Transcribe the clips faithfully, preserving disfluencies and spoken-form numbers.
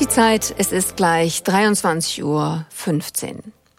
Die Zeit, es ist gleich dreiundzwanzig Uhr fünfzehn.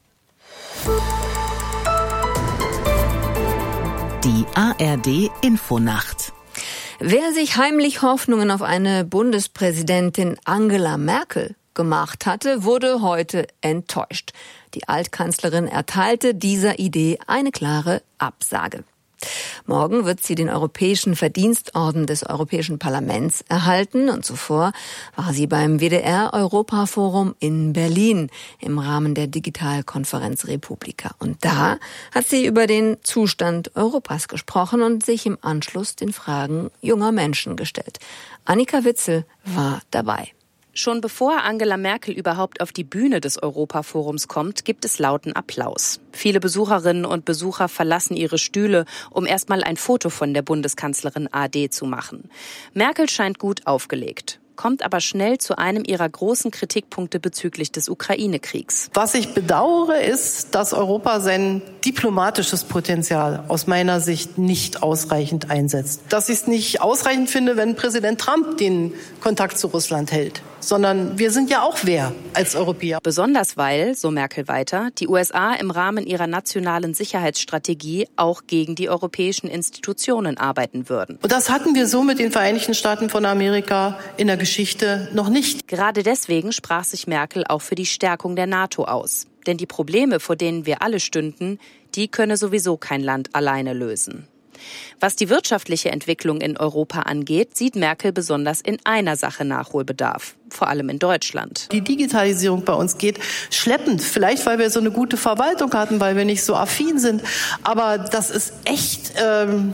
Die A R D-Infonacht. Wer sich heimlich Hoffnungen auf eine Bundespräsidentin Angela Merkel gemacht hatte, wurde heute enttäuscht. Die Altkanzlerin erteilte dieser Idee eine klare Absage. Morgen wird sie den Europäischen Verdienstorden des Europäischen Parlaments erhalten und zuvor war sie beim W D R-Europaforum in Berlin im Rahmen der Digitalkonferenz Republika. Und da hat sie über den Zustand Europas gesprochen und sich im Anschluss den Fragen junger Menschen gestellt. Annika Witzel war dabei. Schon bevor Angela Merkel überhaupt auf die Bühne des Europaforums kommt, gibt es lauten Applaus. Viele Besucherinnen und Besucher verlassen ihre Stühle, um erstmal ein Foto von der Bundeskanzlerin A D zu machen. Merkel scheint gut aufgelegt, kommt aber schnell zu einem ihrer großen Kritikpunkte bezüglich des Ukraine-Kriegs. Was ich bedauere, ist, dass Europa sein diplomatisches Potenzial aus meiner Sicht nicht ausreichend einsetzt. Dass ich es nicht ausreichend finde, wenn Präsident Trump den Kontakt zu Russland hält. Sondern wir sind ja auch wer als Europäer. Besonders weil, so Merkel weiter, die U S A im Rahmen ihrer nationalen Sicherheitsstrategie auch gegen die europäischen Institutionen arbeiten würden. Und das hatten wir so mit den Vereinigten Staaten von Amerika in der Geschichte noch nicht. Gerade deswegen sprach sich Merkel auch für die Stärkung der NATO aus. Denn die Probleme, vor denen wir alle stünden, die könne sowieso kein Land alleine lösen. Was die wirtschaftliche Entwicklung in Europa angeht, sieht Merkel besonders in einer Sache Nachholbedarf, vor allem in Deutschland. Die Digitalisierung bei uns geht schleppend, vielleicht weil wir so eine gute Verwaltung hatten, weil wir nicht so affin sind, aber das ist echt, ähm,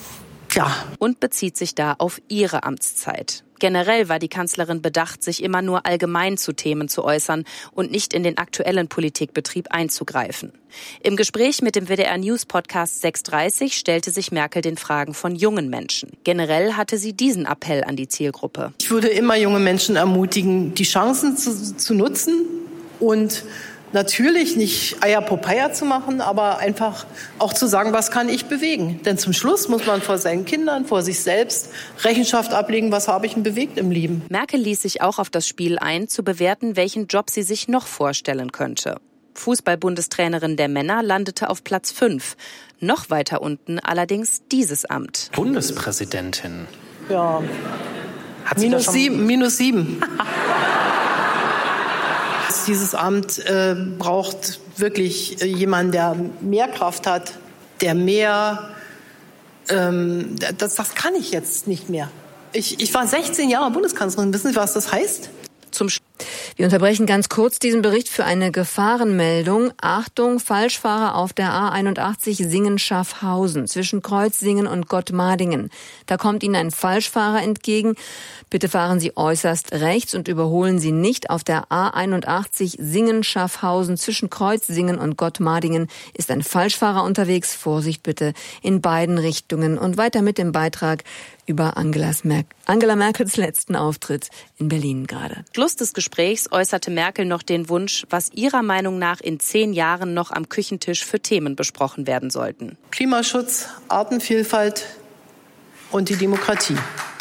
ja. Und bezieht sich da auf ihre Amtszeit. Generell war die Kanzlerin bedacht, sich immer nur allgemein zu Themen zu äußern und nicht in den aktuellen Politikbetrieb einzugreifen. Im Gespräch mit dem W D R-News-Podcast sechs dreißig stellte sich Merkel den Fragen von jungen Menschen. Generell hatte sie diesen Appell an die Zielgruppe. Ich würde immer junge Menschen ermutigen, die Chancen zu, zu nutzen und natürlich nicht Eierpopeia zu machen, aber einfach auch zu sagen, was kann ich bewegen? Denn zum Schluss muss man vor seinen Kindern, vor sich selbst Rechenschaft ablegen, was habe ich denn bewegt im Leben. Merkel ließ sich auch auf das Spiel ein, zu bewerten, welchen Job sie sich noch vorstellen könnte. Fußball-Bundestrainerin der Männer landete auf Platz fünf. Noch weiter unten allerdings dieses Amt. Bundespräsidentin. Ja, Hat sie minus da schon sieben, minus sieben. Dieses Amt äh, braucht wirklich äh, jemanden, der mehr Kraft hat, der mehr, ähm, das, das kann ich jetzt nicht mehr. Ich, ich war sechzehn Jahre Bundeskanzlerin, wissen Sie, was das heißt? Zum Sch- Wir unterbrechen ganz kurz diesen Bericht für eine Gefahrenmeldung. Achtung, Falschfahrer auf der A einundachtzig Singen-Schaffhausen zwischen Kreuzsingen und Gottmadingen. Da kommt Ihnen ein Falschfahrer entgegen. Bitte fahren Sie äußerst rechts und überholen Sie nicht. Auf der A einundachtzig Singen-Schaffhausen zwischen Kreuzsingen und Gottmadingen ist ein Falschfahrer unterwegs. Vorsicht bitte in beiden Richtungen. Und weiter mit dem Beitrag über Angelas Mer- Angela Merkels letzten Auftritt in Berlin gerade. Schluss des Gesprächs äußerte Merkel noch den Wunsch, was ihrer Meinung nach in zehn Jahren noch am Küchentisch für Themen besprochen werden sollten. Klimaschutz, Artenvielfalt und die Demokratie.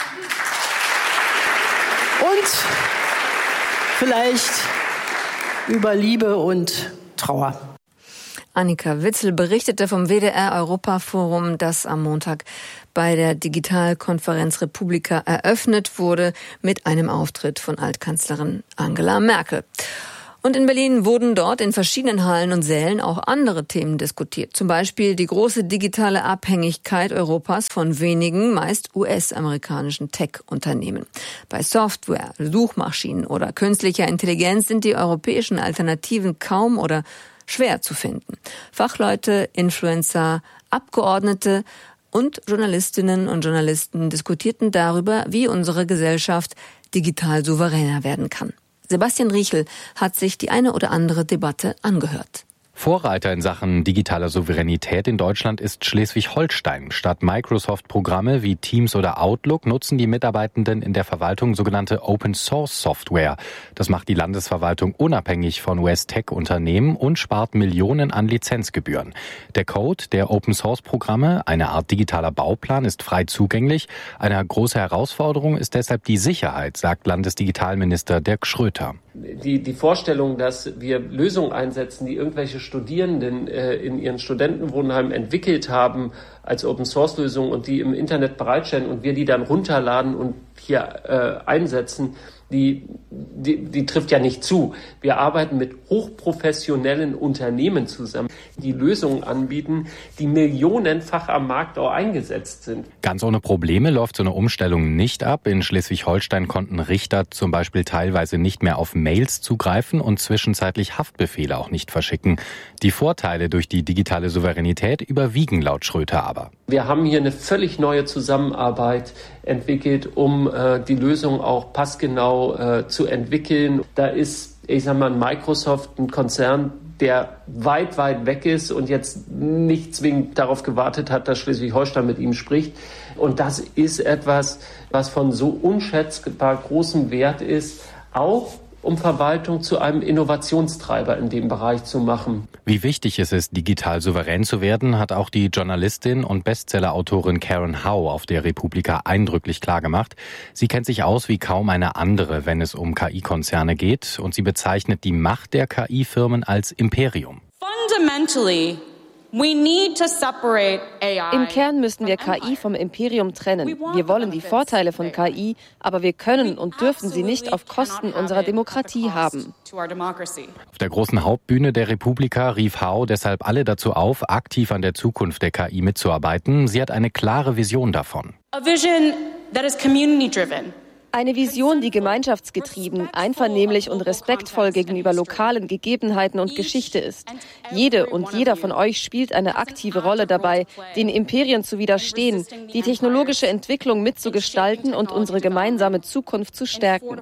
Und vielleicht über Liebe und Trauer. Annika Witzel berichtete vom W D R-Europaforum, das am Montag bei der Digitalkonferenz Republika eröffnet wurde, mit einem Auftritt von Altkanzlerin Angela Merkel. Und in Berlin wurden dort in verschiedenen Hallen und Sälen auch andere Themen diskutiert. Zum Beispiel die große digitale Abhängigkeit Europas von wenigen, meist U S-amerikanischen Tech-Unternehmen. Bei Software, Suchmaschinen oder künstlicher Intelligenz sind die europäischen Alternativen kaum oder schwer zu finden. Fachleute, Influencer, Abgeordnete und Journalistinnen und Journalisten diskutierten darüber, wie unsere Gesellschaft digital souveräner werden kann. Sebastian Riechel hat sich die eine oder andere Debatte angehört. Vorreiter in Sachen digitaler Souveränität in Deutschland ist Schleswig-Holstein. Statt Microsoft-Programme wie Teams oder Outlook nutzen die Mitarbeitenden in der Verwaltung sogenannte Open-Source-Software. Das macht die Landesverwaltung unabhängig von U S-Tech-Unternehmen und spart Millionen an Lizenzgebühren. Der Code der Open-Source-Programme, eine Art digitaler Bauplan, ist frei zugänglich. Eine große Herausforderung ist deshalb die Sicherheit, sagt Landesdigitalminister Dirk Schröter. Die, die Vorstellung, dass wir Lösungen einsetzen, die irgendwelche Studierenden äh, in ihren Studentenwohnheimen entwickelt haben als Open-Source-Lösung und die im Internet bereitstellen und wir die dann runterladen und hier äh, einsetzen, die, die, die trifft ja nicht zu. Wir arbeiten mit hochprofessionellen Unternehmen zusammen, die Lösungen anbieten, die millionenfach am Markt auch eingesetzt sind. Ganz ohne Probleme läuft so eine Umstellung nicht ab. In Schleswig-Holstein konnten Richter zum Beispiel teilweise nicht mehr auf Mails zugreifen und zwischenzeitlich Haftbefehle auch nicht verschicken. Die Vorteile durch die digitale Souveränität überwiegen laut Schröter aber. Wir haben hier eine völlig neue Zusammenarbeit entwickelt, um äh, die Lösung auch passgenau äh, zu entwickeln. Da ist, ich sag mal, Microsoft ein Konzern, der weit, weit weg ist und jetzt nicht zwingend darauf gewartet hat, dass Schleswig-Holstein mit ihm spricht. Und das ist etwas, was von so unschätzbar großem Wert ist, auch um Verwaltung zu einem Innovationstreiber in dem Bereich zu machen. Wie wichtig es ist, digital souverän zu werden, hat auch die Journalistin und Bestsellerautorin Karen Hau auf der Republika eindrücklich klargemacht. Sie kennt sich aus wie kaum eine andere, wenn es um K I-Konzerne geht, und sie bezeichnet die Macht der K I-Firmen als Imperium. Fundamentally, we need to separate A I. Im Kern müssen wir K I vom Imperium trennen. Wir wollen die Vorteile von K I, aber wir können und dürfen sie nicht auf Kosten unserer Demokratie haben. Auf der großen Hauptbühne der Republika rief Hau deshalb alle dazu auf, aktiv an der Zukunft der K I mitzuarbeiten. Sie hat eine klare Vision davon. A vision that is community driven. Eine Vision, die gemeinschaftsgetrieben, einvernehmlich und respektvoll gegenüber lokalen Gegebenheiten und Geschichte ist. Jede und jeder von euch spielt eine aktive Rolle dabei, den Imperien zu widerstehen, die technologische Entwicklung mitzugestalten und unsere gemeinsame Zukunft zu stärken.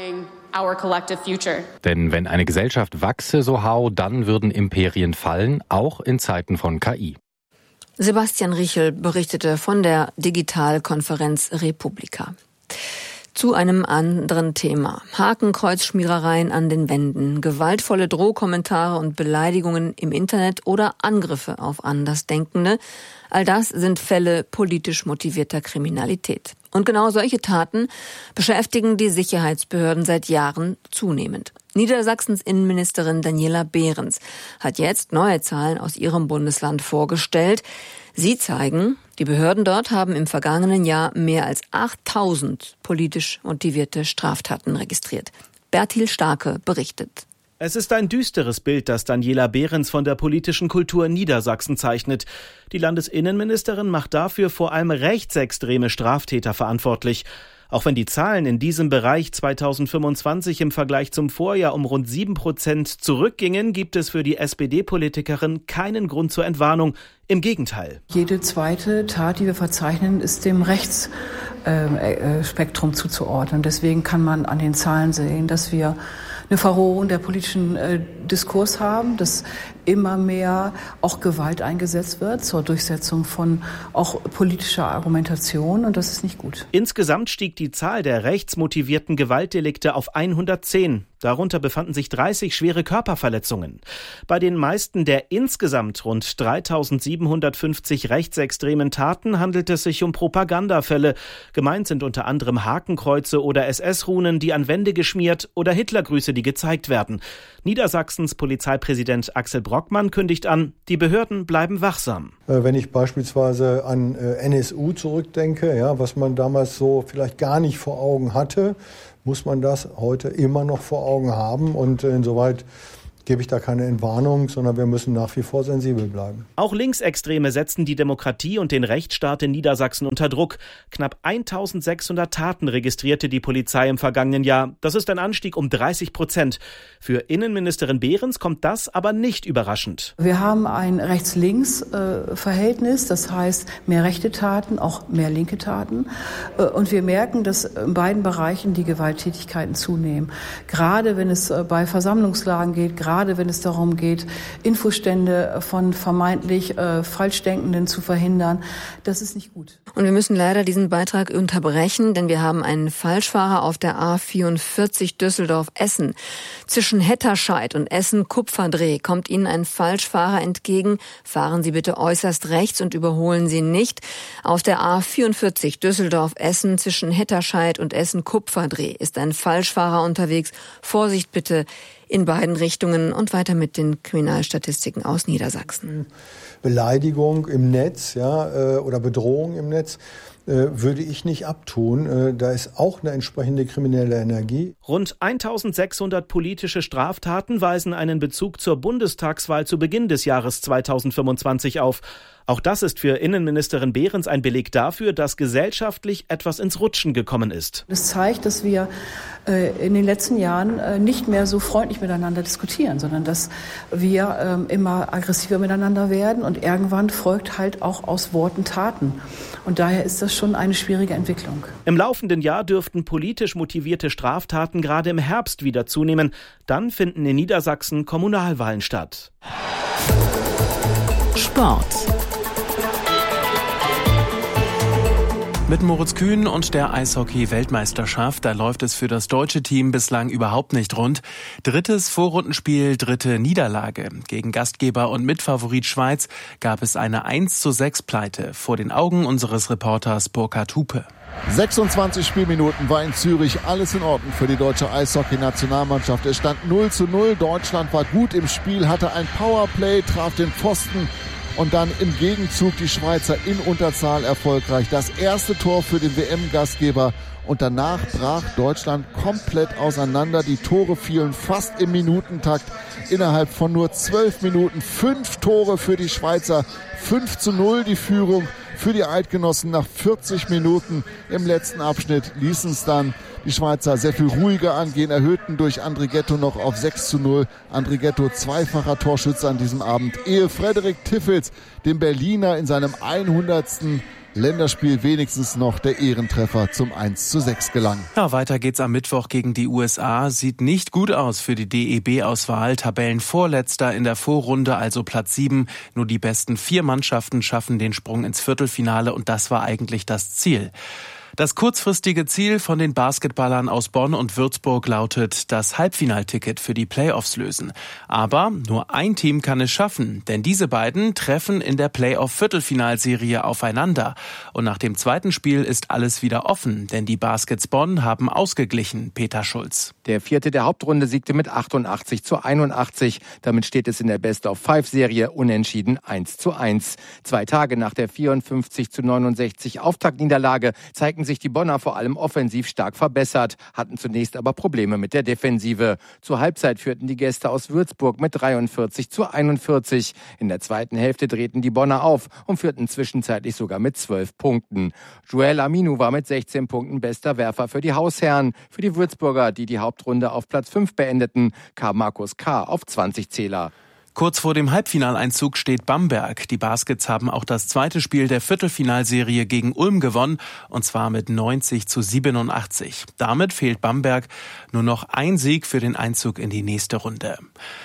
Denn wenn eine Gesellschaft wachse, so Hau, dann würden Imperien fallen, auch in Zeiten von K I. Sebastian Riechel berichtete von der Digitalkonferenz Republika. Zu einem anderen Thema. Hakenkreuzschmierereien an den Wänden, gewaltvolle Drohkommentare und Beleidigungen im Internet oder Angriffe auf Andersdenkende. All das sind Fälle politisch motivierter Kriminalität. Und genau solche Taten beschäftigen die Sicherheitsbehörden seit Jahren zunehmend. Niedersachsens Innenministerin Daniela Behrens hat jetzt neue Zahlen aus ihrem Bundesland vorgestellt. Sie zeigen, die Behörden dort haben im vergangenen Jahr mehr als achttausend politisch motivierte Straftaten registriert. Bertil Starke berichtet. Es ist ein düsteres Bild, das Daniela Behrens von der politischen Kultur Niedersachsen zeichnet. Die Landesinnenministerin macht dafür vor allem rechtsextreme Straftäter verantwortlich. Auch wenn die Zahlen in diesem Bereich zweitausendfünfundzwanzig im Vergleich zum Vorjahr um rund sieben Prozent zurückgingen, gibt es für die S P D-Politikerin keinen Grund zur Entwarnung. Im Gegenteil. Jede zweite Tat, die wir verzeichnen, ist dem Rechtsspektrum zuzuordnen. Deswegen kann man an den Zahlen sehen, dass wir eine Verrohung der politischen äh, Diskurs haben, dass immer mehr auch Gewalt eingesetzt wird zur Durchsetzung von auch politischer Argumentation, und das ist nicht gut. Insgesamt stieg die Zahl der rechtsmotivierten Gewaltdelikte auf hundertzehn. Darunter befanden sich dreißig schwere Körperverletzungen. Bei den meisten der insgesamt rund dreitausendsiebenhundertfünfzig rechtsextremen Taten handelt es sich um Propagandafälle. Gemeint sind unter anderem Hakenkreuze oder S S-Runen, die an Wände geschmiert, oder Hitlergrüße, die gezeigt werden. Niedersachsens Polizeipräsident Axel Brockmann kündigt an, die Behörden bleiben wachsam. Wenn ich beispielsweise an N S U zurückdenke, ja, was man damals so vielleicht gar nicht vor Augen hatte, muss man das heute immer noch vor Augen haben. Und insoweit gebe ich da keine Entwarnung, sondern wir müssen nach wie vor sensibel bleiben. Auch Linksextreme setzen die Demokratie und den Rechtsstaat in Niedersachsen unter Druck. Knapp eintausendsechshundert Taten registrierte die Polizei im vergangenen Jahr. Das ist ein Anstieg um dreißig Prozent. Für Innenministerin Behrens kommt das aber nicht überraschend. Wir haben ein Rechts-Links-Verhältnis, das heißt mehr rechte Taten, auch mehr linke Taten. Und wir merken, dass in beiden Bereichen die Gewalttätigkeiten zunehmen. Gerade wenn es bei Versammlungslagen geht, gerade gerade wenn es darum geht, Infostände von vermeintlich äh, Falschdenkenden zu verhindern. Das ist nicht gut. Und wir müssen leider diesen Beitrag unterbrechen, denn wir haben einen Falschfahrer auf der A vierundvierzig Düsseldorf-Essen. Zwischen Hetterscheid und Essen-Kupferdreh kommt Ihnen ein Falschfahrer entgegen. Fahren Sie bitte äußerst rechts und überholen Sie nicht. Auf der A vierundvierzig Düsseldorf-Essen zwischen Hetterscheid und Essen-Kupferdreh ist ein Falschfahrer unterwegs. Vorsicht bitte in beiden Richtungen und weiter mit den Kriminalstatistiken aus Niedersachsen. Beleidigung im Netz, ja, oder Bedrohung im Netz würde ich nicht abtun. Da ist auch eine entsprechende kriminelle Energie. Rund eintausendsechshundert politische Straftaten weisen einen Bezug zur Bundestagswahl zu Beginn des Jahres zweitausendfünfundzwanzig auf. Auch das ist für Innenministerin Behrens ein Beleg dafür, dass gesellschaftlich etwas ins Rutschen gekommen ist. Das zeigt, dass wir äh, in den letzten Jahren äh, nicht mehr so freundlich miteinander diskutieren, sondern dass wir äh, immer aggressiver miteinander werden und irgendwann folgt halt auch aus Worten Taten. Und daher ist das schon eine schwierige Entwicklung. Im laufenden Jahr dürften politisch motivierte Straftaten gerade im Herbst wieder zunehmen. Dann finden in Niedersachsen Kommunalwahlen statt. Sport. Mit Moritz Kühn und der Eishockey-Weltmeisterschaft, da läuft es für das deutsche Team bislang überhaupt nicht rund. Drittes Vorrundenspiel, dritte Niederlage. Gegen Gastgeber und Mitfavorit Schweiz gab es eine eins zu sechs Pleite vor den Augen unseres Reporters Burkhard Hupe. sechsundzwanzig Spielminuten war in Zürich alles in Ordnung für die deutsche Eishockey-Nationalmannschaft. Es stand null zu null. Deutschland war gut im Spiel, hatte ein Powerplay, traf den Pfosten. Und dann im Gegenzug die Schweizer in Unterzahl erfolgreich. Das erste Tor für den W M-Gastgeber. Und danach brach Deutschland komplett auseinander. Die Tore fielen fast im Minutentakt. Innerhalb von nur zwölf Minuten fünf Tore für die Schweizer. fünf zu null die Führung für die Eidgenossen nach vierzig Minuten. Im letzten Abschnitt ließen es dann die Schweizer sehr viel ruhiger angehen, erhöhten durch Andrighetto noch auf sechs zu null. Andrighetto zweifacher Torschütze an diesem Abend, ehe Frederik Tiffels dem Berliner in seinem hundertsten Länderspiel wenigstens noch der Ehrentreffer zum eins zu sechs gelang. Ja, weiter geht's am Mittwoch gegen die U S A. Sieht nicht gut aus für die D E B-Auswahl. Tabellenvorletzter in der Vorrunde, also Platz sieben. Nur die besten vier Mannschaften schaffen den Sprung ins Viertelfinale und das war eigentlich das Ziel. Das kurzfristige Ziel von den Basketballern aus Bonn und Würzburg lautet, das Halbfinalticket für die Playoffs lösen. Aber nur ein Team kann es schaffen, denn diese beiden treffen in der Playoff-Viertelfinalserie aufeinander. Und nach dem zweiten Spiel ist alles wieder offen, denn die Baskets Bonn haben ausgeglichen, Peter Schulz. Der vierte der Hauptrunde siegte mit achtundachtzig zu einundachtzig. Damit steht es in der Best-of-Five-Serie unentschieden eins zu eins. Zwei Tage nach der vierundfünfzig zu neunundsechzig Auftaktniederlage zeigten sich die Bonner vor allem offensiv stark verbessert, hatten zunächst aber Probleme mit der Defensive. Zur Halbzeit führten die Gäste aus Würzburg mit dreiundvierzig zu einundvierzig. In der zweiten Hälfte drehten die Bonner auf und führten zwischenzeitlich sogar mit zwölf Punkten. Joel Aminu war mit sechzehn Punkten bester Werfer für die Hausherren. Für die Würzburger, die die Hauptrunde auf Platz fünf beendeten, kam Markus K. auf zwanzig Zähler. Kurz vor dem Halbfinaleinzug steht Bamberg. Die Baskets haben auch das zweite Spiel der Viertelfinalserie gegen Ulm gewonnen, und zwar mit neunzig zu siebenundachtzig. Damit fehlt Bamberg nur noch ein Sieg für den Einzug in die nächste Runde.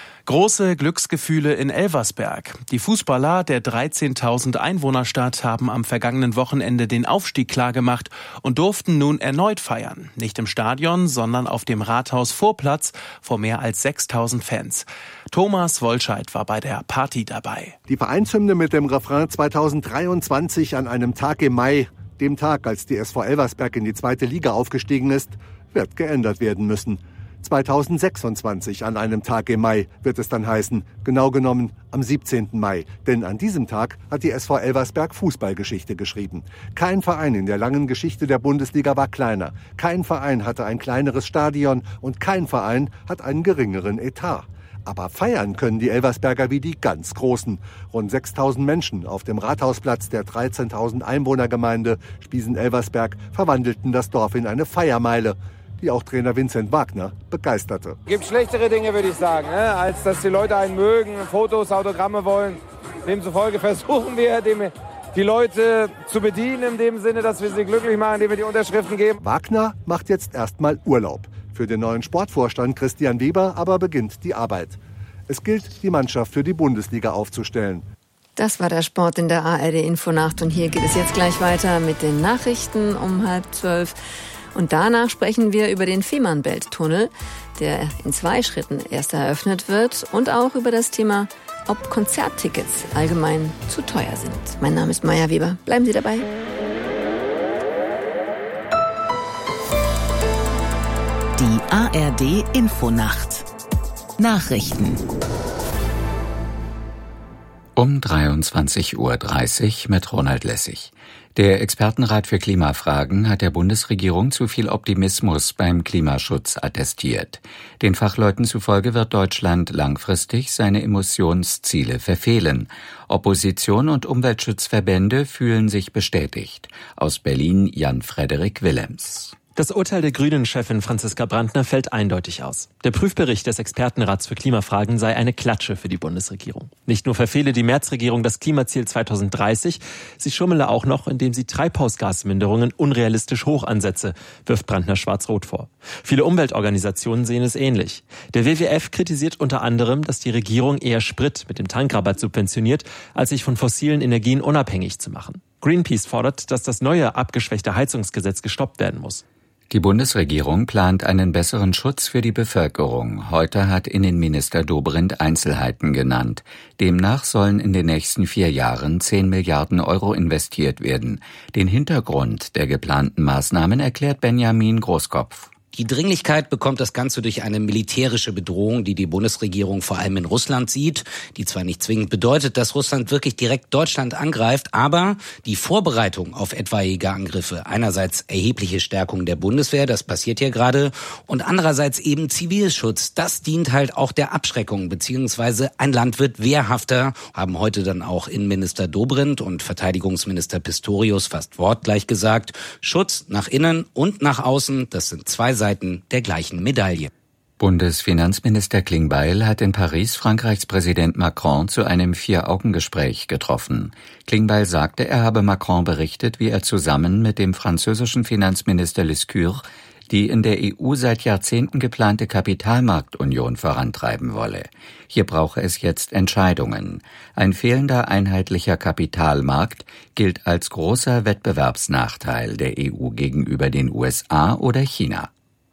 Große Glücksgefühle in Elversberg. Die Fußballer der dreizehntausend Einwohnerstadt haben am vergangenen Wochenende den Aufstieg klargemacht und durften nun erneut feiern. Nicht im Stadion, sondern auf dem Rathausvorplatz vor mehr als sechstausend Fans. Thomas Wolscheid war bei der Party dabei. Die Vereinshymne mit dem Refrain zweitausenddreiundzwanzig an einem Tag im Mai, dem Tag, als die S V Elversberg in die zweite Liga aufgestiegen ist, wird geändert werden müssen. zweitausendsechsundzwanzig an einem Tag im Mai wird es dann heißen, genau genommen am siebzehnten Mai. Denn an diesem Tag hat die S V Elversberg Fußballgeschichte geschrieben. Kein Verein in der langen Geschichte der Bundesliga war kleiner. Kein Verein hatte ein kleineres Stadion und kein Verein hat einen geringeren Etat. Aber feiern können die Elversberger wie die ganz Großen. Rund sechstausend Menschen auf dem Rathausplatz der dreizehntausend Einwohnergemeinde Spiesen-Elversberg verwandelten das Dorf in eine Feiermeile, die auch Trainer Vincent Wagner begeisterte. Es gibt schlechtere Dinge, würde ich sagen, ne? Als dass die Leute einen mögen, Fotos, Autogramme wollen. Demzufolge versuchen wir, dem, die Leute zu bedienen, in dem Sinne, dass wir sie glücklich machen, indem wir die Unterschriften geben. Wagner macht jetzt erstmal Urlaub. Für den neuen Sportvorstand Christian Weber aber beginnt die Arbeit. Es gilt, die Mannschaft für die Bundesliga aufzustellen. Das war der Sport in der A R D-Infonacht. Und hier geht es jetzt gleich weiter mit den Nachrichten um halb zwölf. Und danach sprechen wir über den Fehmarnbelt-Tunnel, der in zwei Schritten erst eröffnet wird. Und auch über das Thema, ob Konzerttickets allgemein zu teuer sind. Mein Name ist Maja Weber. Bleiben Sie dabei. Die A R D-Infonacht. Nachrichten. Um dreiundzwanzig Uhr dreißig mit Ronald Lessig. Der Expertenrat für Klimafragen hat der Bundesregierung zu viel Optimismus beim Klimaschutz attestiert. Den Fachleuten zufolge wird Deutschland langfristig seine Emissionsziele verfehlen. Opposition und Umweltschutzverbände fühlen sich bestätigt. Aus Berlin Jan-Frederik Willems. Das Urteil der Grünen-Chefin Franziska Brandner fällt eindeutig aus. Der Prüfbericht des Expertenrats für Klimafragen sei eine Klatsche für die Bundesregierung. Nicht nur verfehle die Merz-Regierung das Klimaziel zweitausenddreißig, sie schummele auch noch, indem sie Treibhausgasminderungen unrealistisch hoch ansetze, wirft Brandner schwarz-rot vor. Viele Umweltorganisationen sehen es ähnlich. Der W W F kritisiert unter anderem, dass die Regierung eher Sprit mit dem Tankrabatt subventioniert, als sich von fossilen Energien unabhängig zu machen. Greenpeace fordert, dass das neue abgeschwächte Heizungsgesetz gestoppt werden muss. Die Bundesregierung plant einen besseren Schutz für die Bevölkerung. Heute hat Innenminister Dobrindt Einzelheiten genannt. Demnach sollen in den nächsten vier Jahren zehn Milliarden Euro investiert werden. Den Hintergrund der geplanten Maßnahmen erklärt Benjamin Großkopf. Die Dringlichkeit bekommt das Ganze durch eine militärische Bedrohung, die die Bundesregierung vor allem in Russland sieht, die zwar nicht zwingend bedeutet, dass Russland wirklich direkt Deutschland angreift, aber die Vorbereitung auf etwaige Angriffe, einerseits erhebliche Stärkung der Bundeswehr, das passiert hier gerade, und andererseits eben Zivilschutz, das dient halt auch der Abschreckung, beziehungsweise ein Land wird wehrhafter, haben heute dann auch Innenminister Dobrindt und Verteidigungsminister Pistorius fast wortgleich gesagt, Schutz nach innen und nach außen, das sind zwei Seiten der gleichen Medaille. Bundesfinanzminister Klingbeil hat in Paris Frankreichs Präsident Macron zu einem Vier-Augen-Gespräch getroffen. Klingbeil sagte, er habe Macron berichtet, wie er zusammen mit dem französischen Finanzminister Lescure die in der E U seit Jahrzehnten geplante Kapitalmarktunion vorantreiben wolle. Hier brauche es jetzt Entscheidungen. Ein fehlender einheitlicher Kapitalmarkt gilt als großer Wettbewerbsnachteil der E U gegenüber den U S A oder China.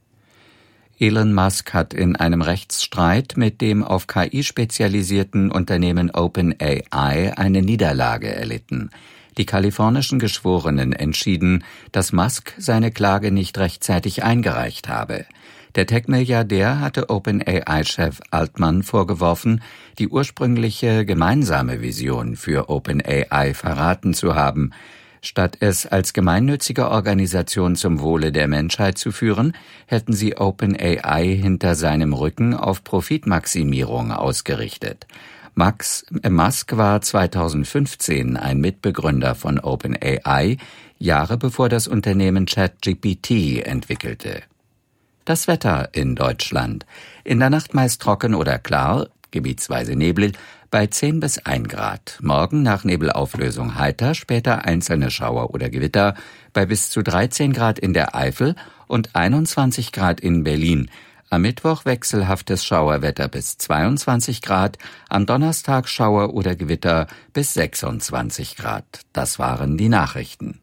Elon Musk hat in einem Rechtsstreit mit dem auf K I spezialisierten Unternehmen OpenAI eine Niederlage erlitten. Die kalifornischen Geschworenen entschieden, dass Musk seine Klage nicht rechtzeitig eingereicht habe. Der Tech-Milliardär hatte OpenAI-Chef Altman vorgeworfen, die ursprüngliche gemeinsame Vision für OpenAI verraten zu haben. Statt es als gemeinnützige Organisation zum Wohle der Menschheit zu führen, hätten sie OpenAI hinter seinem Rücken auf Profitmaximierung ausgerichtet. Max, äh Musk war zweitausendfünfzehn ein Mitbegründer von OpenAI, Jahre bevor das Unternehmen ChatGPT entwickelte. Das Wetter in Deutschland. In der Nacht meist trocken oder klar, gebietsweise Nebel, bei zehn bis ein Grad. Morgen nach Nebelauflösung heiter, später einzelne Schauer oder Gewitter, bei bis zu dreizehn Grad in der Eifel und einundzwanzig Grad in Berlin. Am Mittwoch wechselhaftes Schauerwetter bis zweiundzwanzig Grad, am Donnerstag Schauer oder Gewitter bis sechsundzwanzig Grad. Das waren die Nachrichten.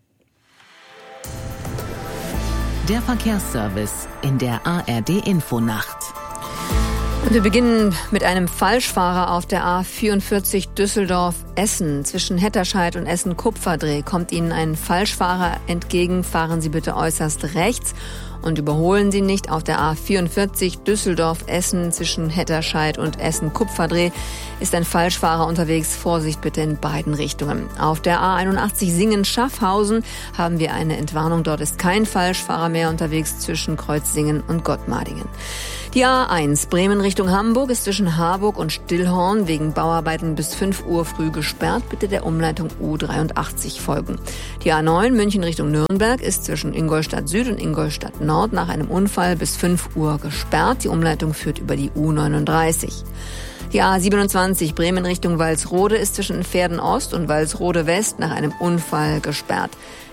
Der Verkehrsservice in der A R D-Infonacht. Und wir beginnen mit einem Falschfahrer auf der A vierundvierzig Düsseldorf-Essen. Zwischen Hetterscheid und Essen-Kupferdreh kommt Ihnen ein Falschfahrer entgegen. Fahren Sie bitte äußerst rechts und überholen Sie nicht. Auf der A vierundvierzig Düsseldorf-Essen zwischen Hetterscheid und Essen-Kupferdreh ist ein Falschfahrer unterwegs. Vorsicht bitte in beiden Richtungen. Auf der A einundachtzig Singen-Schaffhausen haben wir eine Entwarnung. Dort ist kein Falschfahrer mehr unterwegs zwischen Kreuzsingen und Gottmadingen. Die A eins Bremen Richtung Hamburg ist zwischen Harburg und Stillhorn wegen Bauarbeiten bis fünf Uhr früh gesperrt. Bitte der Umleitung U dreiundachtzig folgen. Die A neun München Richtung Nürnberg ist zwischen Ingolstadt Süd und Ingolstadt Nord nach einem Unfall bis fünf Uhr gesperrt. Die Umleitung führt über die U neununddreißig. Die A siebenundzwanzig Bremen Richtung Walsrode ist zwischen Pferden Ost und Walsrode West nach einem Unfall gesperrt.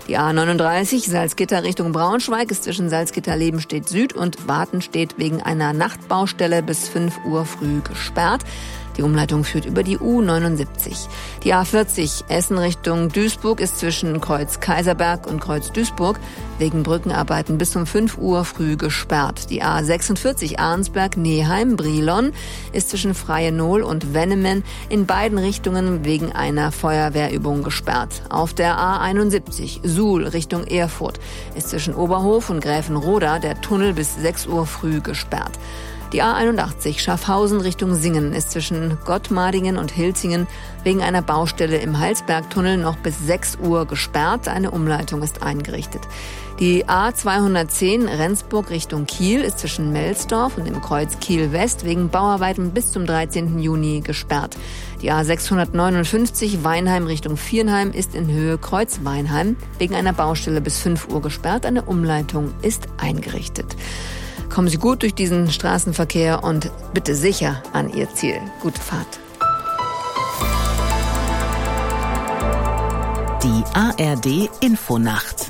Die A neununddreißig Salzgitter Richtung Braunschweig ist zwischen Salzgitter-Lebenstedt Süd und Watenstedt wegen einer Nachtbaustelle bis fünf Uhr früh gesperrt. Die Umleitung führt über die U neunundsiebzig. Die A vierzig Essen Richtung Duisburg ist zwischen Kreuz Kaiserberg und Kreuz Duisburg wegen Brückenarbeiten bis um fünf Uhr früh gesperrt. Die A sechsundvierzig Arnsberg-Neheim-Brilon ist zwischen Freienohl und Wennemen in beiden Richtungen wegen einer Feuerwehrübung gesperrt. Auf der A einundsiebzig Suhl Richtung Erfurt ist zwischen Oberhof und Gräfenroda der Tunnel bis sechs Uhr früh gesperrt. Die A einundachtzig Schaffhausen Richtung Singen ist zwischen Gottmadingen und Hilzingen wegen einer Baustelle im Heilsbergtunnel noch bis sechs Uhr gesperrt. Eine Umleitung ist eingerichtet. Die A zweihundertzehn Rendsburg Richtung Kiel ist zwischen Melsdorf und dem Kreuz Kiel-West wegen Bauarbeiten bis zum dreizehnten Juni gesperrt. Die A sechshundertneunundfünfzig Weinheim Richtung Viernheim ist in Höhe Kreuz Weinheim wegen einer Baustelle bis fünf Uhr gesperrt. Eine Umleitung ist eingerichtet. Kommen Sie gut durch diesen Straßenverkehr und bitte sicher an Ihr Ziel. Gute Fahrt. Die A R D Infonacht.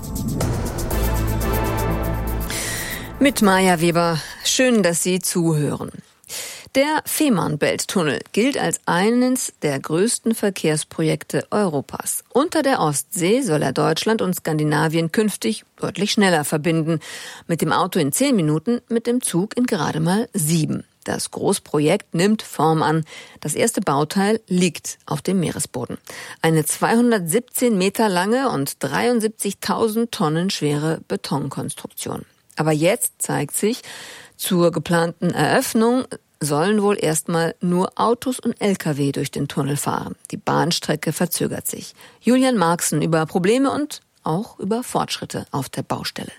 Mit Maja Weber. Schön, dass Sie zuhören. Der Fehmarnbelt-Tunnel gilt als eines der größten Verkehrsprojekte Europas. Unter der Ostsee soll er Deutschland und Skandinavien künftig deutlich schneller verbinden. Mit dem Auto in zehn Minuten, mit dem Zug in gerade mal sieben. Das Großprojekt nimmt Form an. Das erste Bauteil liegt auf dem Meeresboden. Eine zweihundertsiebzehn Meter lange und dreiundsiebzigtausend Tonnen schwere Betonkonstruktion. Aber jetzt zeigt sich, zur geplanten Eröffnung sollen wohl erstmal nur Autos und L K W durch den Tunnel fahren. Die Bahnstrecke verzögert sich. Julian Marxen über Probleme und auch über Fortschritte auf der Baustelle.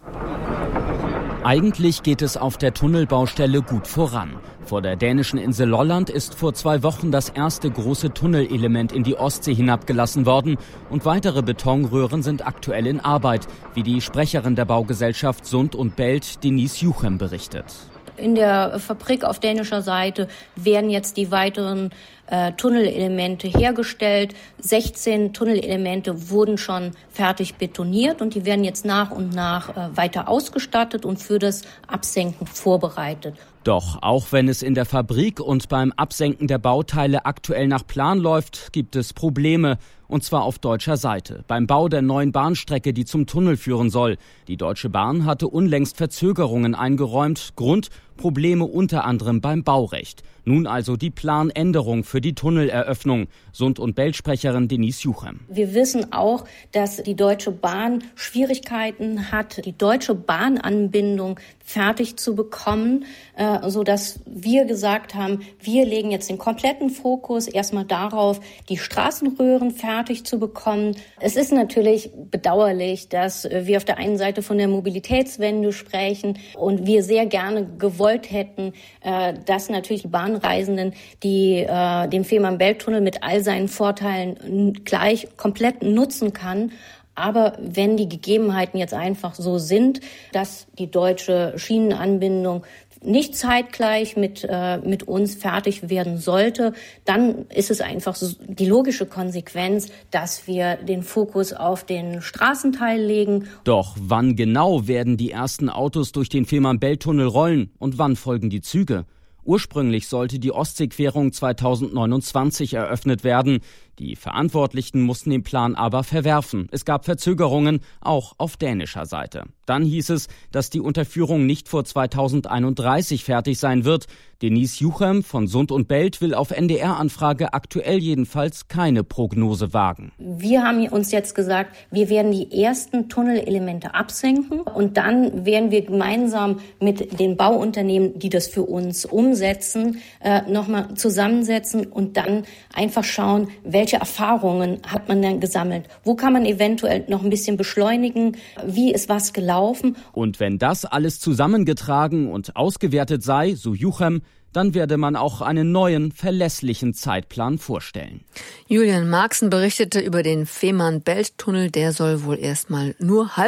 Eigentlich geht es auf der Tunnelbaustelle gut voran. Vor der dänischen Insel Lolland ist vor zwei Wochen das erste große Tunnelelement in die Ostsee hinabgelassen worden und weitere Betonröhren sind aktuell in Arbeit, wie die Sprecherin der Baugesellschaft Sund und Belt, Denise Juchem, berichtet. In der Fabrik auf dänischer Seite werden jetzt die weiteren äh, Tunnelelemente hergestellt. sechzehn Tunnelelemente wurden schon fertig betoniert und die werden jetzt nach und nach äh, weiter ausgestattet und für das Absenken vorbereitet. Doch auch wenn es in der Fabrik und beim Absenken der Bauteile aktuell nach Plan läuft, gibt es Probleme. Und zwar auf deutscher Seite. Beim Bau der neuen Bahnstrecke, die zum Tunnel führen soll. Die Deutsche Bahn hatte unlängst Verzögerungen eingeräumt. Grund: Probleme unter anderem beim Baurecht. Nun also die Planänderung für die Tunneleröffnung. Sund- und Belt-Sprecherin Denise Juchem. Wir wissen auch, dass die Deutsche Bahn Schwierigkeiten hat, die deutsche Bahnanbindung fertig zu bekommen, äh, so dass wir gesagt haben, wir legen jetzt den kompletten Fokus erstmal darauf, die Straßenröhren fertig zu bekommen. Es ist natürlich bedauerlich, dass wir auf der einen Seite von der Mobilitätswende sprechen und wir sehr gerne gewollt hätten, äh, dass natürlich die Bahnreisenden, die äh, den Fehmarnbelt-Tunnel mit all seinen Vorteilen gleich komplett nutzen kann. Aber wenn die Gegebenheiten jetzt einfach so sind, dass die deutsche Schienenanbindung nicht zeitgleich mit, äh, mit uns fertig werden sollte, dann ist es einfach so die logische Konsequenz, dass wir den Fokus auf den Straßenteil legen. Doch wann genau werden die ersten Autos durch den Fehmarnbelt-Tunnel rollen und wann folgen die Züge? Ursprünglich sollte die Ostseequerung zweitausendneunundzwanzig eröffnet werden. Die Verantwortlichen mussten den Plan aber verwerfen. Es gab Verzögerungen, auch auf dänischer Seite. Dann hieß es, dass die Unterführung nicht vor zweitausendeinunddreißig fertig sein wird. Denise Juchem von Sund und Belt will auf N D R-Anfrage aktuell jedenfalls keine Prognose wagen. Wir haben uns jetzt gesagt, wir werden die ersten Tunnelelemente absenken und dann werden wir gemeinsam mit den Bauunternehmen, die das für uns umsetzen, äh, nochmal zusammensetzen und dann einfach schauen, welche Erfahrungen hat man dann gesammelt? Wo kann man eventuell noch ein bisschen beschleunigen? Wie ist was gelaufen? Und wenn das alles zusammengetragen und ausgewertet sei, so Juchem, dann werde man auch einen neuen, verlässlichen Zeitplan vorstellen. Julian Marxen berichtete über den Fehmarnbelt-Tunnel. Der soll wohl erstmal nur halb